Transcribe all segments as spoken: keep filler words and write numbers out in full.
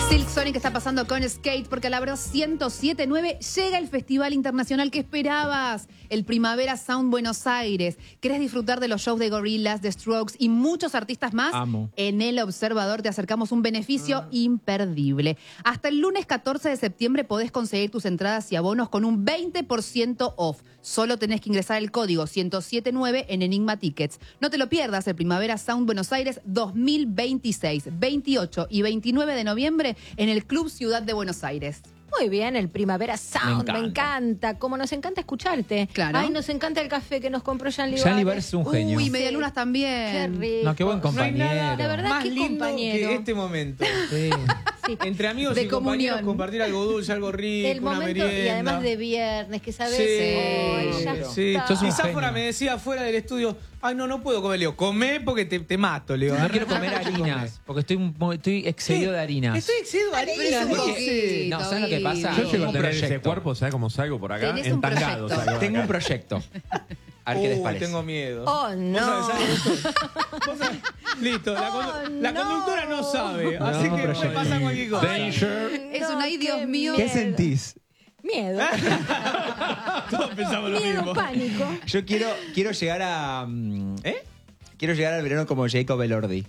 Silk Sonic está pasando con Skate porque a la verdad ciento siete punto nueve llega el festival internacional que esperabas, el Primavera Sound Buenos Aires. ¿Querés disfrutar de los shows de Gorillaz, The Strokes y muchos artistas más? Amo. En El Observador te acercamos un beneficio ah. imperdible. Hasta el lunes catorce de septiembre podés conseguir tus entradas y abonos con un veinte por ciento off. Solo tenés que ingresar el código ciento siete punto nueve en Enigma Tickets. No te lo pierdas, el Primavera Sound Buenos Aires dos mil veintiséis, veintiocho y veintinueve de noviembre en el Club Ciudad de Buenos Aires. Muy bien, el Primavera Sound, me encanta. me encanta. Como nos encanta escucharte. Claro. Ay, nos encanta el café que nos compró Jean Libar. Jean Libar es un genio. Uy, Medialunas también. Qué rico. No, qué buen compañero. No hay nada de verdad, más qué lindo compañero. que este momento. Sí. Sí. Entre amigos De y compañeros, comunión. compartir algo dulce, algo rico, El una momento, merienda. y además de viernes, que sabes. Sí, Ay, ya sí. está. Sos un Y Záfora genio. me decía fuera del estudio, ay, no, no puedo comer. Le digo, comé porque te, te mato. Le digo, No quiero comer Arrancá, harinas, porque estoy, un- estoy excedido de harinas. Estoy excedido de Pero es harinas. un porque- poquito, No, ¿sabes lo que pasa? Guido. Yo llego a Tengo un tener ese proyecto. cuerpo, ¿sabes cómo salgo por acá? Tenés un Entangado proyecto. salgo de Tengo acá. un proyecto. A ver qué les Uy, parece. tengo miedo. Oh, ¿Vos no. sabés esto? ¿Vos sabés? Listo, la, Oh, condu- la no. conductora no sabe, No, así que puede proyecto. pasar cualquier cosa. Danger. Es No, un ay, Dios qué mío. ¿Qué miedo. sentís? Miedo. Todos pensamos lo Miedo, mismo. pánico. Yo quiero, quiero llegar a... mm, ¿Eh? Quiero llegar al verano como Jacob Elordi.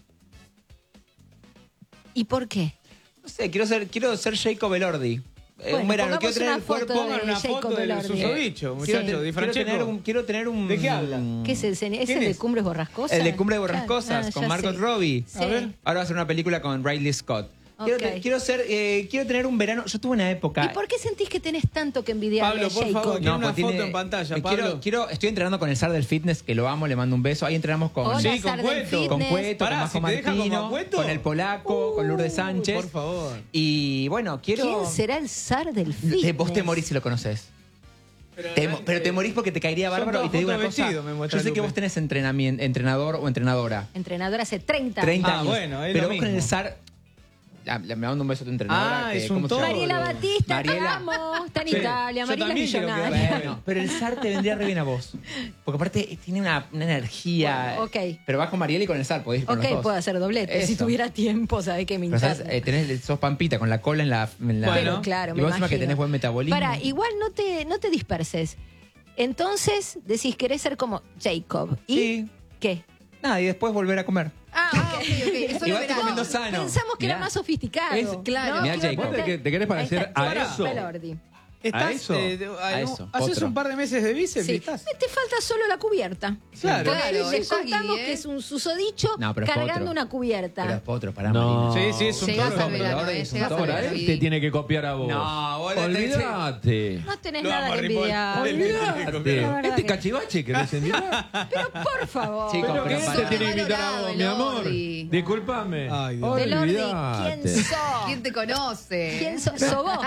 ¿Y por qué? No sé, quiero ser, quiero ser Jacob Elordi. Eh, Bueno, un verano, quiero pongamos tener una el cuerpo... foto Pongan de una Jacob foto del Elordi. susodicho, Quiero, muchachos, Di quiero Francesco. tener un, quiero tener un... ¿De qué habla? ¿Qué es ese? ¿Es ¿Quién el de es? Cumbres Borrascosas? El de Cumbre de Claro. Borrascosas, Ah, con ya Margot sé. Robbie. Sí. A ver. Ahora va a ser una película con Riley Scott. Quiero, Ok. te- quiero ser, eh, quiero tener un verano... Yo tuve una época... ¿Y por qué sentís que tenés tanto que envidiar Pablo, a por Jacob? favor, quiero una pues foto en pantalla, eh, Pablo. Quiero, quiero, estoy entrenando con el zar del fitness, que lo amo, le mando un beso. Ahí entrenamos con... Hola, Sí, con Zar del Cueto. Con Fitness. Cueto, Pará, con Majo si te dejan con Martino, Cueto. con el Polaco, con Lourdes Sánchez. Por favor. Y bueno, quiero... ¿Quién será el zar del fitness? Te- Vos te morís si lo conoces. Pero, Te mo- pero te morís porque te caería Son bárbaro. todas Y te digo una fotos cosa. vestido, me muestra Yo sé que Lupe. vos tenés entrenamiento, entrenador o entrenadora. Entrenador hace treinta. treinta Ah, años. bueno, es pero lo vos con mismo. el zar... Ah, le- Me mando un beso a tu entrenadora. Ah, que- es un ¿cómo se todo. llama? Mariela Batista, Mariela. te amo. Está en Sí, Italia, yo Mariela también quiero millonaria. quedar- Bueno, pero el zar te vendría re bien a vos. Porque aparte tiene una, una energía. Bueno, ok. Pero vas con Mariela y con el zar, podés ir con Ok, los dos. puedo hacer doblete. Si Eso. tuviera tiempo, sabés que me Pero sabes, interesa. eh, tenés, sos pampita con la cola en la. En la Bueno, Pero claro, y me vos encima que imagino. tenés buen metabolismo. Para, igual no te, no te disperses. Entonces, decís, querés ser como Jacob. ¿Y Sí. qué? Nada, y después volver a comer. Ah, Ah, ok, ok. Es solo Igual estoy verano. comiendo sano. Pensamos que era Mirá. más sofisticado. Es- claro. ¿no? Mirá, Que iba Jacob. a ¿Vos te, te querés Ahí parecer está, a Pará, eso? Pelordi. ¿Estás, ¿A eso? eh, de- A eso, ¿Haces otro. un par de meses de bíceps? Sí. y estás? Te falta solo la cubierta. Claro. Porque Claro, le eso contamos Gui, ¿eh? que es un susodicho No, pero es cargando potro. una cubierta. Pero es potro, pará, No. Marina. Sí, sí, es un Llegás toro. al verano, Pelordi eh, es un llegás al toro. Ahora verano. él te tiene que copiar a vos. No, boludo, Olvídate. No tenés Lo nada amo, que Ripoll. envidiar. Olvídate. La verdad Este que- cachivache querés envidiar. Pero por favor. Chicos, Pero pero ¿quién pará. te tiene que invitar a vos, mi amor? Elordi. Discúlpame. Ay, Dios. Pelordi, ¿quién Olvídate. sos? ¿Quién te conoce? ¿Quién sos? ¿Sos vos?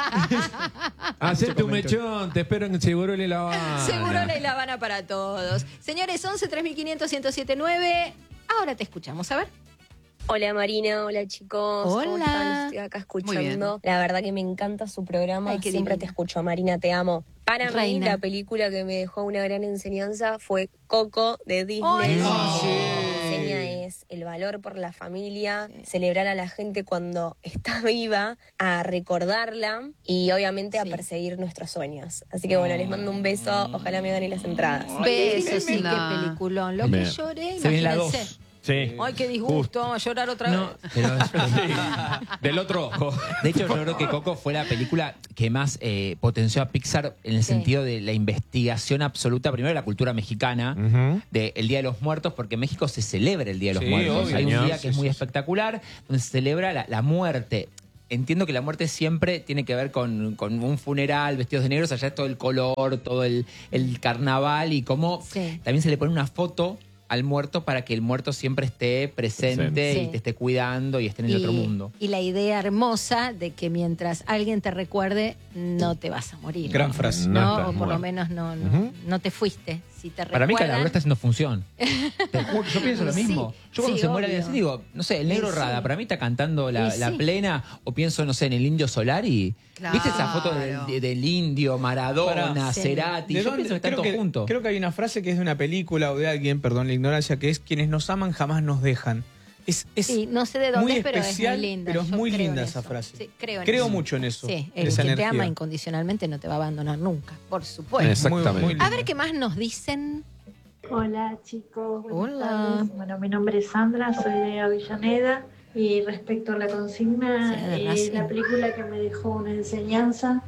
Hacete un mechón, te espero en Seguro y La Habana. Seguro La Habana para todos. Señores, once, tres mil quinientos, ciento siete nueve. Ahora te escuchamos, a ver. Hola Marina, hola chicos. ¿Cómo Hola. están? Estoy acá escuchando. La verdad que me encanta su programa. Ay, qué Siempre divina. te escucho, Marina, te amo. Para Reina. mí, la película que me dejó una gran enseñanza fue Coco de Disney. Ay, sí. La enseña es el valor por la familia, celebrar a la gente cuando está viva, a recordarla y obviamente a Sí. perseguir nuestros sueños. Así que bueno, les mando un beso. Ojalá me ganen las entradas. Besos, sí, qué linda. peliculón. Lo que Bien. lloré, Se viene la imagínense. dos. Sí. Ay, qué disgusto, vamos a llorar otra No, vez. pero es- Del otro ojo. de hecho, yo creo que Coco fue la película que más eh, potenció a Pixar en el Sí. sentido de la investigación absoluta, primero de la cultura mexicana, Ujú. del Día de los Muertos, porque en México se celebra el Día de los Sí, Muertos. obvio. Hay un Señor. día que Sí, es muy sí, sí. espectacular, donde se celebra la, la muerte. Entiendo que la muerte siempre tiene que ver con, con un funeral, vestidos de negros, allá es todo el color, todo el, el carnaval y cómo Sí. también se le pone una foto al muerto para que el muerto siempre esté presente Sí. y te esté cuidando y esté en el y, otro mundo. y la idea hermosa de que mientras alguien te recuerde, no te vas a morir. Gran ¿no? frase. No, No o estás por lo muerto. menos no, no, Ujú. no te fuiste. Si te Para mí recuerdan, Calabro está haciendo función. Te juro, yo pienso lo Sí, mismo. Yo cuando sí, se muere obvio. alguien así digo, no sé, el negro Sí. Rada, para mí está cantando la, Y la sí. plena, o pienso, no sé, en el Indio Solari. Claro. ¿Viste esa foto del, de- del Indio, Maradona, Pará. Sí. Cerati? ¿De Yo dónde? pienso que están creo, todos que, juntos. creo que hay una frase que es de una película o de alguien, perdón la ignorancia, que es quienes nos aman jamás nos dejan. Es, es Sí, no sé de dónde muy es, pero especial, es muy linda. pero es Yo muy creo linda en esa eso. frase. Sí, creo en Creo eso. mucho en eso. Sí, en el esa que te energía. ama incondicionalmente no te va a abandonar nunca, por supuesto. Exactamente. Muy, muy A linda. ver qué más nos dicen. Hola chicos, buenas Hola. tardes. Bueno, mi nombre es Sandra, soy de Avellaneda y respecto a la consigna, Sí, de eh, Racing. la película que me dejó una enseñanza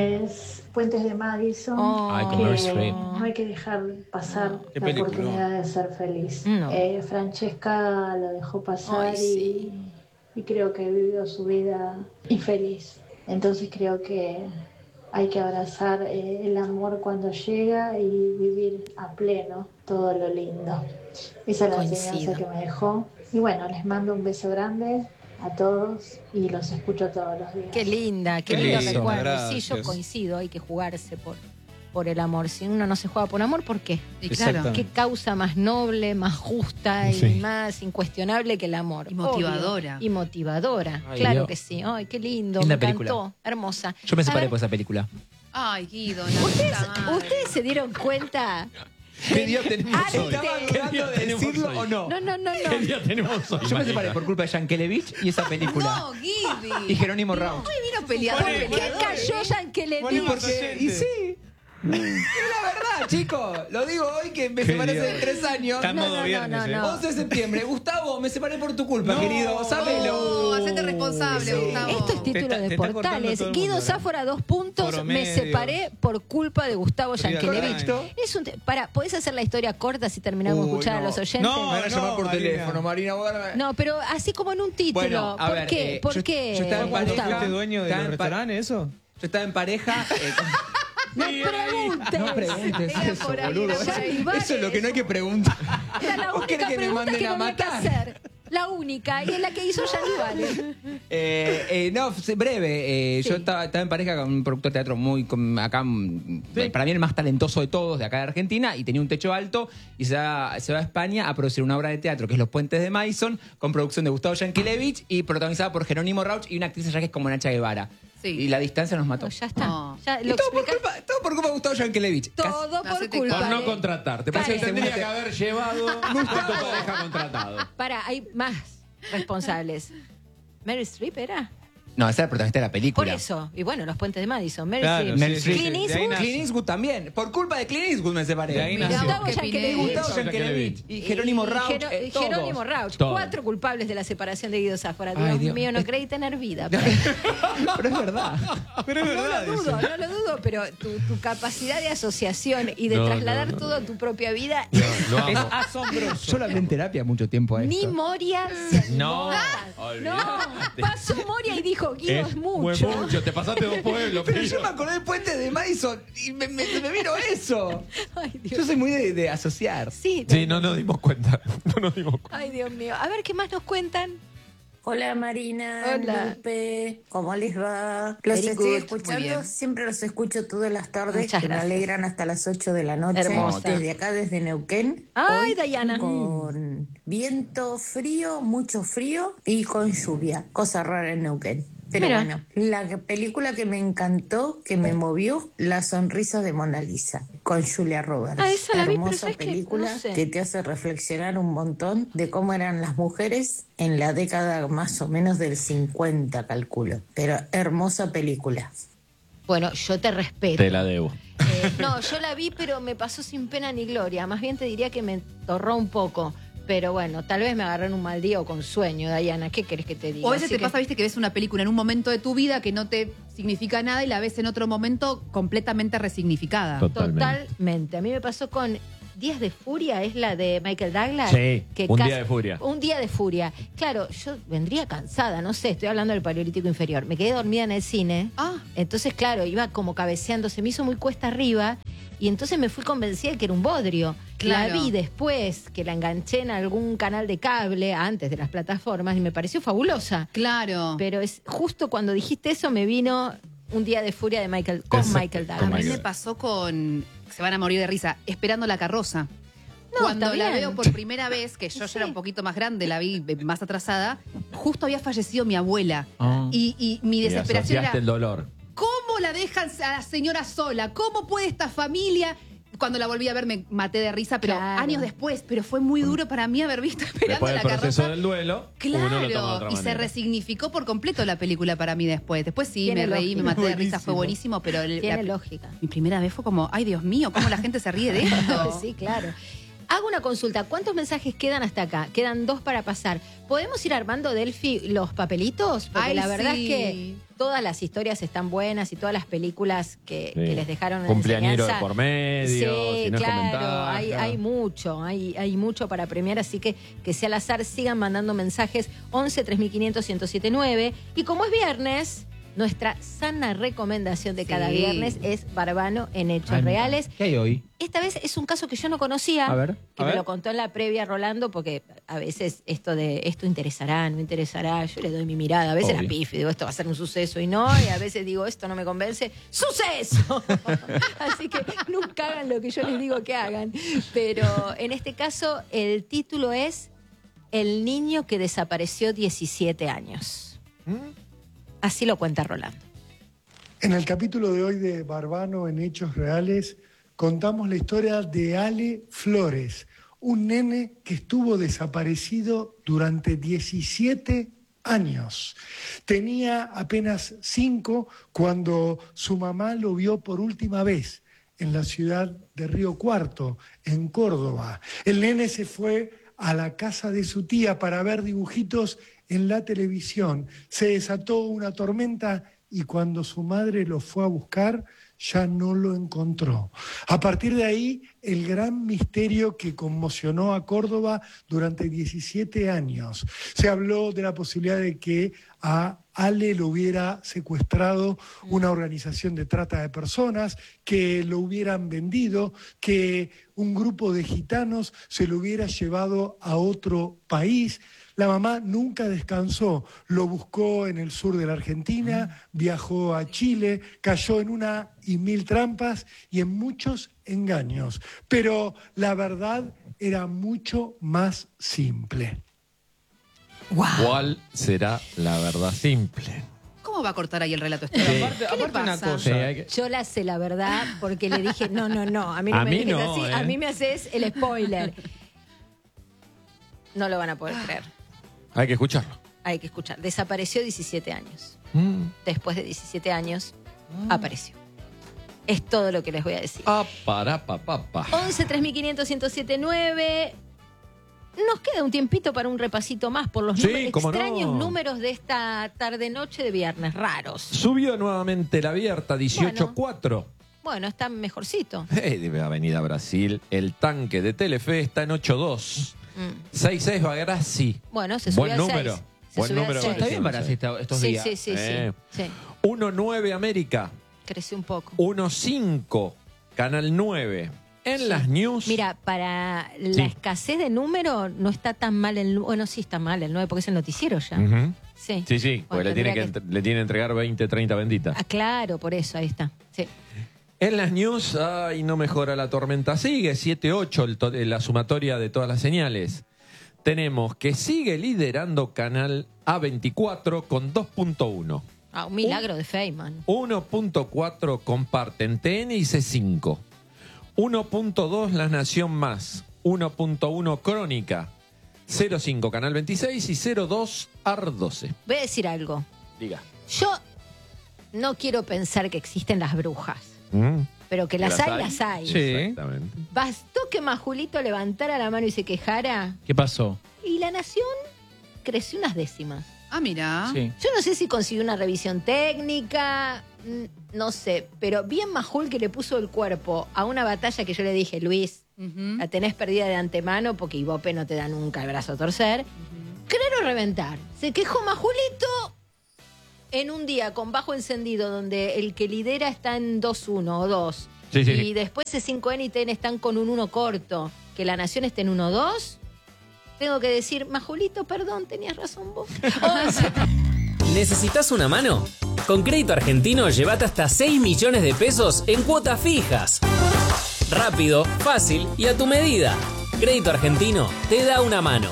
es Puentes de Madison. Oh. Ay, con que Meryl Streep. no hay que dejar pasar Qué la película. oportunidad de ser feliz. No. Eh, Francesca lo dejó pasar Ay, sí. y, y creo que vivió su vida infeliz. Entonces creo que hay que abrazar eh, el amor cuando llega y vivir a pleno todo lo lindo. Esa es la Coincido. enseñanza que me dejó. Y bueno, les mando un beso grande a todos y los escucho todos los días. Qué linda, qué, Qué lindo lindo, recuerdo. Sí, yo gracias. coincido, hay que jugarse por, por el amor. Si uno no se juega por amor, ¿por qué? Y claro. Exactamente. ¿Qué causa más noble, más justa y Sí. más incuestionable que el amor? Y motivadora. Obvio. Y motivadora, Ay, claro Dios. que sí. Ay, qué lindo, Linda me película. encantó, hermosa. Yo me A separé ver, por esa película. Ay, Guido, la ¿Ustedes, puta madre. ¿Ustedes se dieron cuenta? ¿Qué día tenemos Arte. hoy? Estaba ¿Qué dudando día de tenemos decirlo hoy? o no. No, no, no, ¿Qué no. día tenemos hoy? Yo me Marina? separé por culpa de Yankelevich y esa película. No, Guidi. Y Jerónimo Rauch. Ay, vino peleador, Pone- ¿Qué peleador. cayó ¿eh? Yankelevich? Ponemos Porque, y sí. Es la verdad, chicos. Lo digo hoy que me Qué separé hace día. tres años. Está en No, modo no, no, viernes, no, ¿eh? no. once de septiembre. Gustavo, me separé por tu culpa, No. querido. Sábelo. Oh, hacete responsable, Gustavo. Esto es Te título está- de te está cortando portales. todo el Guido mundo, ¿verdad? Sáfora, dos puntos. Foro Me medio. separé por culpa de Gustavo Frida Yankelevich. Kahlo. Es un te- para, ¿podés hacer la historia corta si terminamos de Uy, escuchar no. a los oyentes? No, Me van a llamar por Marina. teléfono, Marina. Guarda. No, pero así como en un título. Bueno, a ¿Por ver, qué? eh, ¿Por yo- qué? yo estaba en ¿Cuándo pareja. Gustavo? fuiste dueño de Está los en pa- restaurantes, eso? Yo estaba en pareja. eh, No preguntes. no preguntes Era eso, por ahí, boludo. era por Eso, ahí. eso es lo que no hay que preguntar. Era la ¿Vos única querés que me pregunta manden que a tenía que matar? hacer. La única. Y es la que hizo Yanivale. Eh, eh, no, f- breve. eh, Sí. Yo estaba, estaba en pareja con un productor de teatro muy. con- acá, mm, para mí, el más talentoso de todos, de acá de Argentina, y tenía un techo alto. Y se va, se va a España a producir una obra de teatro que es Los Puentes de Madison, con producción de Gustavo Yankelevich y protagonizada por Jerónimo Rauch y una actriz allá que es como Nacha Guevara. Sí. Y la distancia nos mató. No, ya está. No. Ya Y lo todo, por explicaste. culpa, todo por culpa de Gustavo Yankelevich. Casi- Todo por Hacete culpa. Por no de- contratar. ¿Te parece que Cállate, tendría Mate. que haber llevado a tu pareja contratado? Para, hay más responsables. Meryl Streep era. No, esa era la protagonista de la película. Por eso. Y bueno, los puentes de Madison. Meryl Claro, Streep. Meryl sí, sí, Streep. sí. Clint De ahí Eastwood. nace. Clint Eastwood también. Por culpa de Clint Eastwood me separé. De ahí Mirá nació. Gustavo qué Yankelevich. Pineda. Gustavo Yankelevich y Jerónimo Rauch. Jero- eh, todos. Jerónimo Rauch. Todos. Cuatro culpables de la separación de Guido Sáfora. Ay, Dios, Dios. mío, no creí tener vida. Pero, Pero es verdad. Pero es no verdad lo eso. dudo, no lo dudo, pero tu, tu capacidad de asociación y de No, trasladar no, no. todo a tu propia vida, Lo Es amo. asombroso. Yo lo hablé en terapia mucho tiempo a esto. ni Moria se animó. No, No, olvídate. pasó Moria y dijo, Guido es, Es mucho. Fue mucho. Te pasaste dos pueblos. Pero yo Pedro. me acordé del puente de Madison y me, me, me vino eso. Ay, Yo Dios. soy muy de, de asociar. Sí, Sí, no nos dimos cuenta. No nos dimos cuenta. Ay, Dios mío. A ver, ¿qué más nos cuentan? Hola Marina, Hola. Lupe, ¿cómo les va? Los Very estoy good, muy escuchando, bien. siempre los escucho todas las tardes, Muchas que gracias. me alegran hasta las ocho de la noche. Hermosa. Desde acá, desde Neuquén. Ay, Hoy Dayana. Con viento frío, mucho frío y con lluvia, cosa rara en Neuquén. Pero Mira. bueno, la que- película que me encantó, que me movió, La sonrisa de Mona Lisa, con Julia Roberts. Ah, esa la vi, pero Hermosa ¿sabes qué? película No sé. que te hace reflexionar un montón de cómo eran las mujeres en la década más o menos del cincuenta, calculo. Pero hermosa película. Bueno, yo te respeto. Te la debo. Eh, no, yo la vi, pero me pasó sin pena ni gloria. Más bien te diría que me torró un poco. Pero bueno, tal vez me agarré en un mal día o con sueño, Dayana. ¿Qué querés que te diga? O a veces Así te que- pasa, viste, que ves una película en un momento de tu vida que no te significa nada y la ves en otro momento completamente resignificada. Totalmente. Totalmente. A mí me pasó con Días de Furia, es la de Michael Douglas. Sí, Un casi- Día de Furia. Un día de furia. Claro, yo vendría cansada, no sé, estoy hablando del paleolítico inferior. Me quedé dormida en el cine. Ah, Entonces, claro, iba como cabeceando, se me hizo muy cuesta arriba y entonces me fui convencida de que era un bodrio. Claro. La vi después, que la enganché en algún canal de cable antes de las plataformas y me pareció fabulosa. claro. Pero es justo cuando dijiste eso me vino Un día de furia de Michael con Exacto, Michael con A Douglas. mí Michael. me pasó con. Se van a morir de risa. Esperando la carroza. No, Cuando está la bien. veo por primera vez, que yo Sí. ya era un poquito más grande, la vi más atrasada, justo había fallecido mi abuela. Ah. Y, y mi Y desesperación era, asociaste el dolor. ¿cómo la dejan a la señora sola? ¿Cómo puede esta familia Cuando la volví a ver me maté de risa, pero Claro. años después. Pero fue muy duro para mí haber visto Esperando Después la del proceso carroza. del duelo, uno lo toma de Claro, otra y se manera. resignificó por completo la película para mí después. Después sí, Tiene me reí, me lógica. maté de risa, fue buenísimo, pero el- Tiene la- lógica. mi primera vez fue como, ay Dios mío, cómo la gente se ríe de esto. Sí, claro. Hago una consulta. ¿Cuántos mensajes quedan hasta acá? Quedan dos para pasar. ¿Podemos ir armando, Delphi, los papelitos? Porque Ay, la verdad sí. es que todas las historias están buenas y todas las películas que, Sí. que les dejaron en Cumpleañero enseñanza. de por medio, Sí, si no es claro. comentario. Hay, hay mucho, hay, hay mucho para premiar, así que que sea al azar, sigan mandando mensajes once tres mil quinientos ciento setenta y nueve. Y como es viernes, nuestra sana recomendación de cada Sí. viernes es Barbano en Hechos Ay, Reales. ¿Qué hay hoy? Esta vez es un caso que yo no conocía, A ver, que a me ver. lo contó en la previa Rolando, porque a veces esto de esto interesará, no interesará, yo le doy mi mirada, a veces Obvio. la pifo, digo esto va a ser un suceso y no, y a veces digo esto no me convence, ¡suceso! Así que nunca hagan lo que yo les digo que hagan. Pero en este caso el título es El niño que desapareció diecisiete años. Así lo cuenta Rolando. En el capítulo de hoy de Barbano en Hechos Reales contamos la historia de Ale Flores, un nene que estuvo desaparecido durante diecisiete años. Tenía apenas cinco cuando su mamá lo vio por última vez en la ciudad de Río Cuarto, en Córdoba. El nene se fue a la casa de su tía para ver dibujitos en la televisión. Se desató una tormenta y cuando su madre lo fue a buscar, ya no lo encontró. A partir de ahí, el gran misterio que conmocionó a Córdoba durante diecisiete años. Se habló de la posibilidad de que a Ale lo hubiera secuestrado una organización de trata de personas, que lo hubieran vendido, que un grupo de gitanos se lo hubiera llevado a otro país. La mamá nunca descansó, lo buscó en el sur de la Argentina, viajó a Chile, cayó en una y mil trampas y en muchos engaños. Pero la verdad era mucho más simple. ¿Cuál será la verdad simple? ¿Cómo va a cortar ahí el relato este? Pero hombre? aparte- ¿Qué le aparte una pasa? cosa. Sí, hay que- Yo la sé la verdad porque le dije, no, no, no, a mí no A me mí dejes no, así, ¿eh? a mí me haces el spoiler. No lo van a poder creer. Hay que escucharlo. Hay que escuchar. Desapareció diecisiete años. Mm. Después de diecisiete años, apareció. Es todo lo que les voy a decir. Ah, para, pa, pa, pa. once tres mil quinientos ciento setenta y nueve. Nos queda un tiempito para un repasito más por los Sí, números- cómo extraños no. números de esta tarde-noche de viernes, raros. Subió nuevamente la abierta, dieciocho cuatro. Bueno, está mejorcito. Eh, de Avenida Brasil, el tanque de Telefe está en ocho dos. Mm. seis seis Bagrassi. Bueno, se subió Buen al número. seis. Se Buen subió al número. seis. Está bien para así esta- estos Sí, días. sí, sí, Eh. sí, sí. uno nueve América. Creció un poco. uno cinco Canal nueve. En las news. Mira, para la Sí. escasez de número no está tan mal el... Bueno, sí está mal el nueve porque es el noticiero ya. Ujú. Sí. Sí, sí, porque Bueno, le tiene, tendría que, que- entre- le tiene que entregar veinte, treinta benditas. Ah, claro, por eso, ahí está. Sí. En las news, ay, no mejora la tormenta. Sigue siete ocho el to- la sumatoria de todas las señales. Tenemos que sigue liderando Canal A veinticuatro con dos punto uno. Ah, un milagro de Feynman. uno punto cuatro comparten T N y C cinco. uno punto dos La Nación Más. uno punto uno Crónica. cero cinco Canal veintiséis y cero dos A R doce. Voy a decir algo. Diga. Yo no quiero pensar que existen las brujas, Mm. pero que las, ¿Las hay, hay? las hay. Sí. Exactamente. Bastó que Majulito levantara la mano y se quejara ¿Qué pasó? y la nación creció unas décimas. Ah, mira. Sí. Yo no sé si consiguió una revisión técnica, mm, no sé, pero bien Majul que le puso el cuerpo a una batalla que yo le dije, Luis, Ujú. la tenés perdida de antemano porque Ibope no te da nunca el brazo a torcer. Querer o reventar. Se quejó Majulito en un día con bajo encendido donde el que lidera está en dos uno o dos. Sí, sí. Y después C cinco N y T N están con un uno corto. Que la Nación esté en uno dos. Tengo que decir, Majulito, perdón, tenías razón vos. once. ¿Necesitas una mano? Con Crédito Argentino llévate hasta seis millones de pesos en cuotas fijas. Rápido, fácil y a tu medida. Crédito Argentino te da una mano.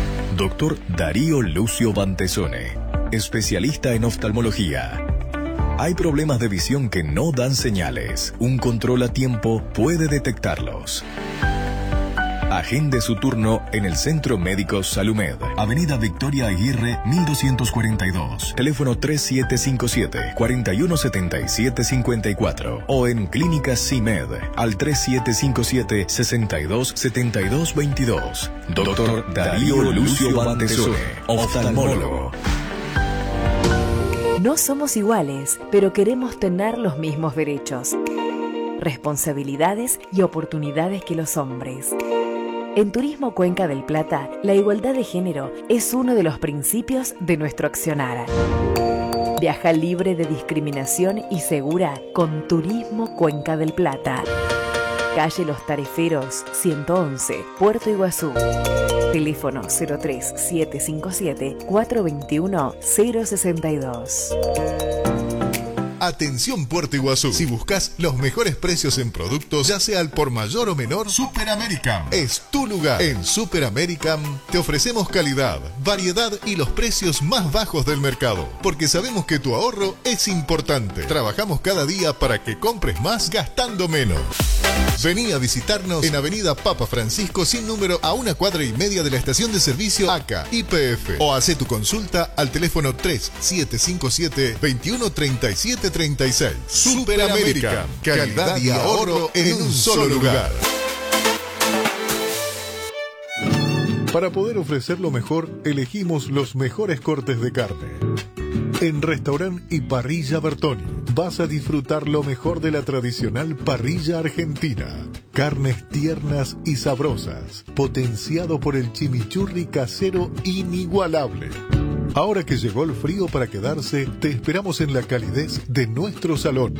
Doctor Darío Lucio Bantesone, especialista en oftalmología. Hay problemas de visión que no dan señales. Un control a tiempo puede detectarlos. Agende su turno en el Centro Médico Salumed, Avenida Victoria Aguirre, mil doscientos cuarenta y dos. Teléfono tres siete cinco siete, cuatro uno siete siete cinco cuatro o en Clínica CIMED al tres siete cinco siete, seis dos siete dos dos dos. Doctor Darío Lucio Bantesone, oftalmólogo. No somos iguales, pero queremos tener los mismos derechos, responsabilidades y oportunidades que los hombres. En Turismo Cuenca del Plata, la igualdad de género es uno de los principios de nuestro accionar. Viaja libre de discriminación y segura con Turismo Cuenca del Plata. Calle Los Tareferos, ciento once, Puerto Iguazú. Teléfono cero tres siete cinco siete, cuatro dos uno, cero seis dos. Atención Puerto Iguazú, si buscas los mejores precios en productos, ya sea al por mayor o menor, Super American es tu lugar. En Super American te ofrecemos calidad, variedad y los precios más bajos del mercado, porque sabemos que tu ahorro es importante. Trabajamos cada día para que compres más gastando menos. Vení a visitarnos en Avenida Papa Francisco sin número a una cuadra y media de la estación de servicio A C A Y P F o hacé tu consulta al teléfono tres siete cinco siete, dos uno tres siete tres seis. Super American, calidad y ahorro en un solo lugar. Para poder ofrecer lo mejor, elegimos los mejores cortes de carne. En Restaurant y Parrilla Bertoni vas a disfrutar lo mejor de la tradicional parrilla argentina. Carnes tiernas y sabrosas, potenciado por el chimichurri casero inigualable. Ahora que llegó el frío para quedarse, te esperamos en la calidez de nuestro salón.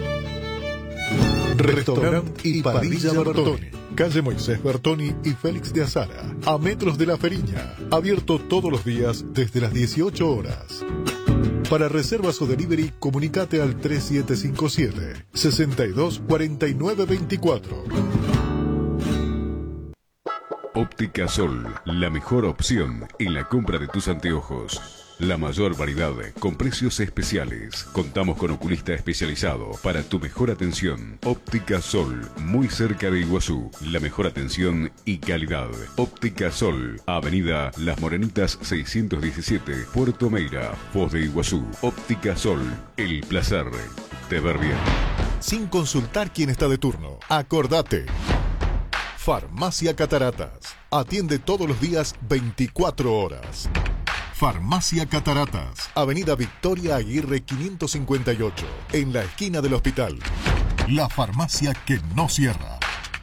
Restaurant y Parrilla Bertoni, calle Moisés Bertoni y Félix de Azara, a metros de La Feriña, abierto todos los días desde las dieciocho horas. Para reservas o delivery, comunicate al tres siete cinco siete, seis dos cuatro nueve dos cuatro. Óptica Sol, la mejor opción en la compra de tus anteojos. La mayor variedad con precios especiales. Contamos con oculista especializado para tu mejor atención. Óptica Sol, muy cerca de Iguazú. La mejor atención y calidad. Óptica Sol, Avenida Las Morenitas seiscientos diecisiete, Puerto Meira, Foz de Iguazú. Óptica Sol, el placer de ver bien. Sin consultar quién está de turno, acordate. Farmacia Cataratas. Atiende todos los días veinticuatro horas. Farmacia Cataratas, Avenida Victoria Aguirre quinientos cincuenta y ocho, en la esquina del hospital. La farmacia que no cierra.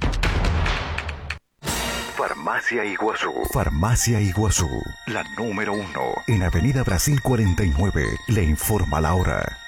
Farmacia Iguazú. Farmacia Iguazú, la número uno. En Avenida Brasil cuarenta y nueve, le informa la hora.